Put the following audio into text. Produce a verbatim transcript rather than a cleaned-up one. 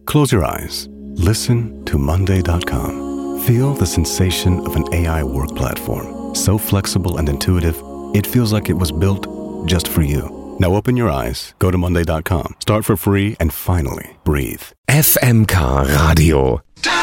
Close your eyes. Listen to Monday dot com. Feel the sensation of an A I work platform. So flexible and intuitive, it feels like it was built just for you. Now open your eyes, go to Monday dot com, start for free, and finally breathe. F M K Radio.